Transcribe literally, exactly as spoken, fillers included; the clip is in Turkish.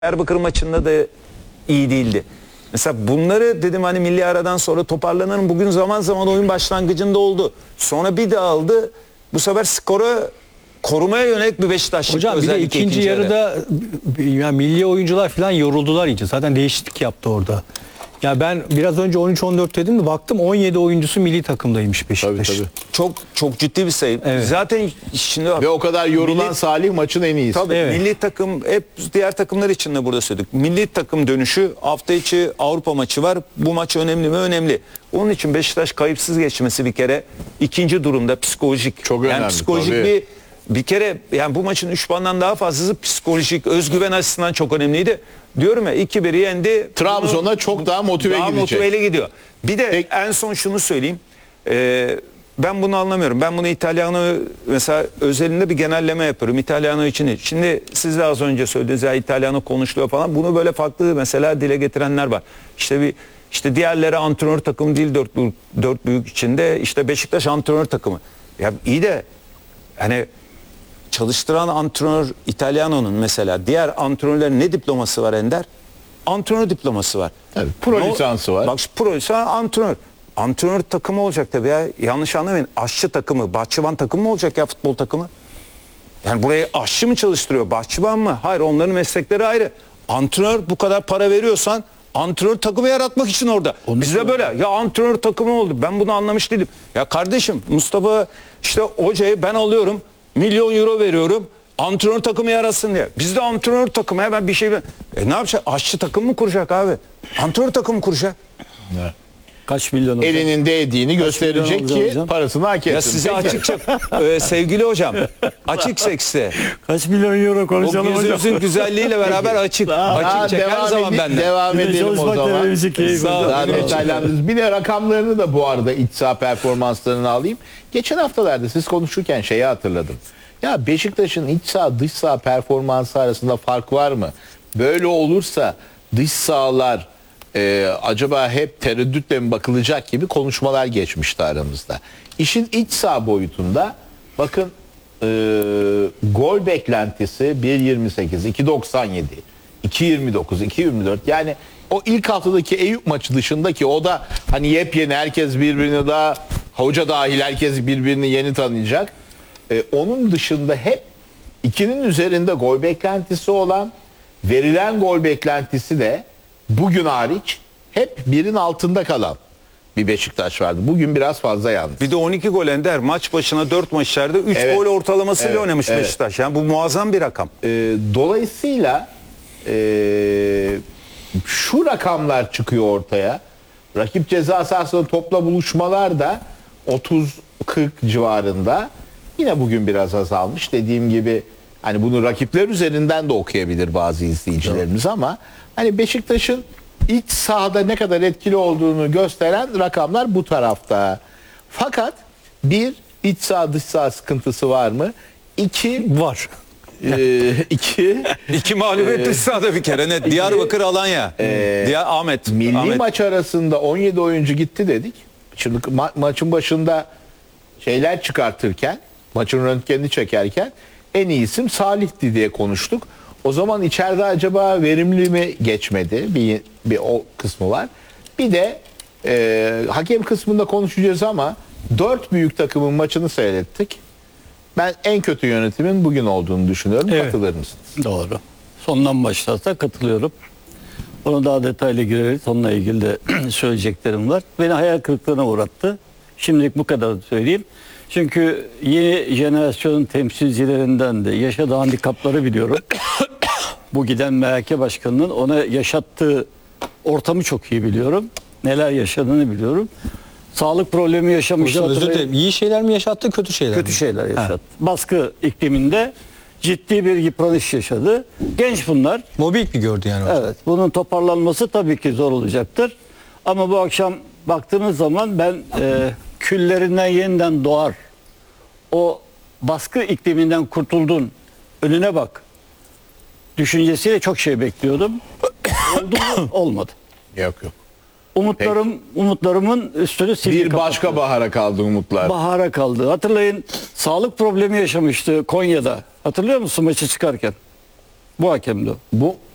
Diyarbakır maçında da iyi değildi. Mesela bunları dedim hani milli aradan sonra toparlanırım. Bugün zaman zaman oyun başlangıcında oldu. Sonra bir daha aldı. Bu sefer skoru korumaya yönelik bir Beşiktaşlık. Hocam bir de ikinci, ikinci yarıda yani milli oyuncular falan yoruldular iyice. Zaten değişiklik yaptı orada. Ya ben biraz önce on üç on dört dedim de baktım on yedi oyuncusu milli takımdaymış Beşiktaş. Tabii, tabii. Çok çok ciddi bir sayı. Evet. Zaten şimdi ve o kadar yorulan milli, Salih maçın en iyisi. Tabii evet. Milli takım hep diğer takımlar için de burada söyledik. Milli takım dönüşü hafta içi Avrupa maçı var. Bu maç önemli mi? Önemli. Onun için Beşiktaş kayıpsız geçmesi bir kere ikinci durumda psikolojik. Çok yani önemli. Psikolojik tabii. bir bir kere yani bu maçın üç puandan daha fazlası psikolojik özgüven açısından çok önemliydi. Diyorum ya iki bir yendi. Trabzon'a çok daha motive daha gidecek. motiveyle gidiyor. Bir de Peki. en son şunu söyleyeyim. Ee, ben bunu anlamıyorum. Ben bunu İtalyano mesela özelinde bir genelleme yapıyorum. İtalyano için. Şimdi siz de az önce söylediniz ya İtalyano konuşuluyor falan. Bunu böyle farklı mesela dile getirenler var. İşte bir işte diğerleri antrenör takımı değil dört büyük, dört büyük içinde işte Beşiktaş antrenör takımı. Ya iyi de hani çalıştıran antrenör İtalyano'nun mesela diğer antrenörlerin ne diploması var Ender? Antrenör diploması var. Evet, pro no, lisansı var. Bak pro lisansı antrenör. Antrenör takımı olacak tabii ya. Yanlış anlamayın. Aşçı takımı, bahçıvan takımı mı olacak ya futbol takımı? Yani buraya aşçı mı çalıştırıyor, bahçıvan mı? Hayır, onların meslekleri ayrı. Antrenör bu kadar para veriyorsan antrenör takımı yaratmak için orada. Onu bizde böyle ya antrenör takımı oldu. Ben bunu anlamış değilim. Ya kardeşim Mustafa işte hocayı ben alıyorum. Milyon euro veriyorum. Antrenör takımı yaratsın diye. Bizde antrenör takımı hemen bir şey. E ne yapacak? Aşçı takım mı kuracak abi? Antrenör takımı kuracak. Evet. Kaç milyon olacak? Elinin değdiğini Kaç gösterecek ki hocam? Parasını hak etsin. Ya size açıkça e, sevgili hocam açık sekste. Kaç milyon euro konuşalım hocam. O gözünüzün güzelliğiyle beraber açık. Daha, açık çek her zaman benden. Devam edelim o zaman. Sağ olun. Bir de rakamlarını da bu arada iç saha performanslarını alayım. Geçen haftalarda siz konuşurken şeyi hatırladım. Ya Beşiktaş'ın iç saha dış saha performansı arasında fark var mı? Böyle olursa dış sahalar e, acaba hep tereddütle mi bakılacak gibi konuşmalar geçmişti aramızda. İşin iç saha boyutunda bakın e, gol beklentisi bir yirmi sekiz, iki doksan yedi, iki yirmi dokuz, iki yirmi dört yani o ilk haftadaki Eyüp maçı dışındaki o da hani yepyeni herkes birbirini daha hoca dahil herkes birbirini yeni tanıyacak. Ee, onun dışında hep ikinin üzerinde gol beklentisi olan verilen gol beklentisi de bugün hariç hep birin altında kalan bir Beşiktaş vardı. Bugün biraz fazla yalnız. Bir de on iki gol Ender maç başına dört maçlarda üç evet. gol ortalamasıyla evet. oynamış evet. Beşiktaş. Yani bu muazzam bir rakam. Ee, dolayısıyla e, şu rakamlar çıkıyor ortaya. Rakip ceza sahasında topla buluşmalar da otuz kırk civarında. Yine bugün biraz azalmış. Dediğim gibi hani bunu rakipler üzerinden de okuyabilir bazı izleyicilerimiz evet. Ama hani Beşiktaş'ın iç sahada ne kadar etkili olduğunu gösteren rakamlar bu tarafta. Fakat bir iç saha dış saha sıkıntısı var mı? İki var. e, iki İki mağlubiyet dış sahada bir kere net. Diyarbakır Alanya. E, Diyar Ahmet. Milli Ahmet. maç arasında on yedi oyuncu gitti dedik. Şimdi ma- maçın başında şeyler çıkartırken maçın röntgenini çekerken en iyi isim Salih'ti diye konuştuk. O zaman içeride acaba verimli mi geçmedi? Bir, bir o kısmı var. Bir de e, hakem kısmında konuşacağız ama dört büyük takımın maçını seyrettik. Ben en kötü yönetimin bugün olduğunu düşünüyorum. Evet. Katılır mısınız? Doğru. Sondan başlarsa katılıyorum. Ona daha detaylı gireriz. Onunla ilgili de söyleyeceklerim var. Beni hayal kırıklığına uğrattı. Şimdilik bu kadar söyleyeyim. Çünkü yeni jenerasyonun temsilcilerinden de yaşadığı handikapları biliyorum. Bu giden M H K başkanının ona yaşattığı ortamı çok iyi biliyorum. Neler yaşadığını biliyorum. Sağlık problemi yaşamıştı. Hocam özür dilerim. İyi şeyler mi yaşattı, kötü şeyler Kötü mi? şeyler yaşattı. Ha. Baskı ikliminde ciddi bir yıpranış yaşadı. Genç bunlar. Mobbing mi gördü yani hocam? Evet. Bunun toparlanması tabii ki zor olacaktır. Ama bu akşam baktığınız zaman ben e, küllerinden yeniden doğar. O baskı ikliminden kurtuldun. Önüne bak. Düşüncesiyle çok şey bekliyordum. Oldu mu? Olmadı. Yok yok. Umutlarım, Peki. umutlarımın üstünü sildi. Bir kapattı. başka bahara kaldı umutlar. Bahara kaldı. Hatırlayın sağlık problemi yaşamıştı Konya'da. Hatırlıyor musun maçı çıkarken? Bu hakemdi o. Bu